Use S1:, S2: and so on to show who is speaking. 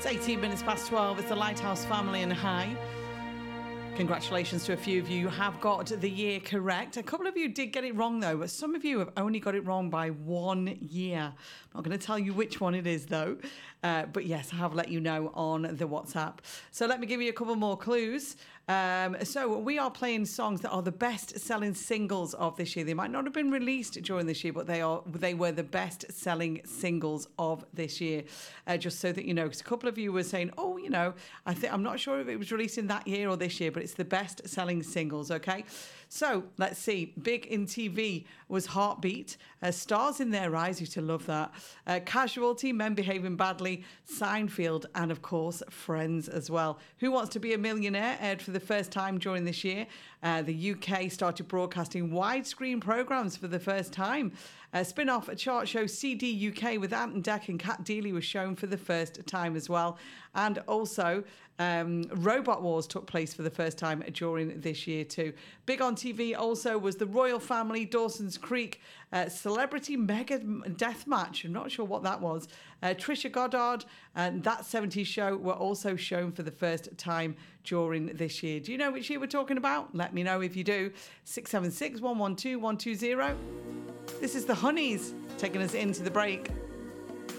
S1: It's 18 minutes past 12. It's the Lighthouse family and hi. Congratulations to a few of you who have got the year correct. A couple of you did get it wrong, though, but some of you have only got it wrong by 1 year. I'm not going to tell you which one it is, though. But yes, I have let you know on the WhatsApp. So let me give you a couple more clues. So we are playing songs that are the best-selling singles of this year. They might not have been released during this year, but they were the best-selling singles of this year. Just so that you know, because a couple of you were saying, "Oh, you know, I'm not sure if it was released in that year or this year, but it's the best-selling singles." Okay, so let's see. Big in TV was Heartbeat, Stars in Their Eyes. Used to love that. Casualty, Men Behaving Badly, Seinfeld, and of course Friends as well. Who Wants to Be a Millionaire aired for the first time during this year. The UK started broadcasting widescreen programmes for the first time. Spin-off chart show CD UK with Ant and Dec and Cat Deeley was shown for the first time as well. And also Robot Wars took place for the first time during this year too. Big on TV also was The Royal Family, Dawson's Creek, Celebrity Mega Deathmatch. I'm not sure what that was. Trisha Goddard and That 70s Show were also shown for the first time during this year. Do you know which year we're talking about? Let me know if you do. 676 112 120. This is the Honeys taking us into the break.